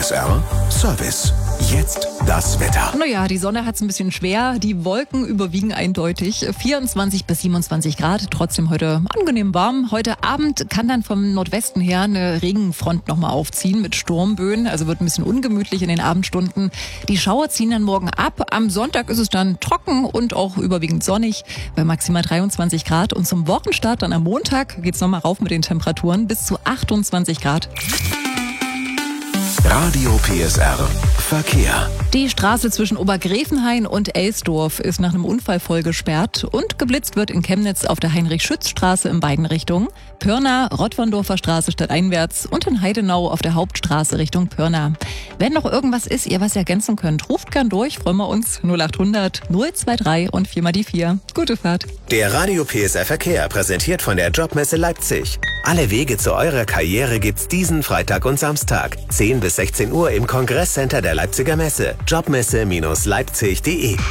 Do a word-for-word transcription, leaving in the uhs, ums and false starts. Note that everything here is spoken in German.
S R Service. Jetzt das Wetter. Naja, die Sonne hat es ein bisschen schwer. Die Wolken überwiegen eindeutig. vierundzwanzig bis siebenundzwanzig Grad. Trotzdem heute angenehm warm. Heute Abend kann dann vom Nordwesten her eine Regenfront nochmal aufziehen mit Sturmböen. Also wird ein bisschen ungemütlich in den Abendstunden. Die Schauer ziehen dann morgen ab. Am Sonntag ist es dann trocken und auch überwiegend sonnig bei maximal dreiundzwanzig Grad. Und zum Wochenstart dann am Montag geht's nochmal rauf mit den Temperaturen bis zu achtundzwanzig Grad. Radio P S R Verkehr. Die Straße zwischen Obergräfenhain und Elsdorf ist nach einem Unfall voll gesperrt und geblitzt wird in Chemnitz auf der Heinrich-Schütz-Straße in beiden Richtungen, Pirna, Rottwandorfer Straße stadteinwärts und in Heidenau auf der Hauptstraße Richtung Pirna. Wenn noch irgendwas ist, ihr was ergänzen könnt, ruft gern durch, freuen wir uns. null achthundert null drei und vier mal die vier. Gute Fahrt. Der Radio P S R Verkehr präsentiert von der Jobmesse Leipzig. Alle Wege zu eurer Karriere gibt's diesen Freitag und Samstag. zehn bis sechzehn Uhr im Kongresscenter der Leipziger Messe. Jobmesse Leipzig punkt de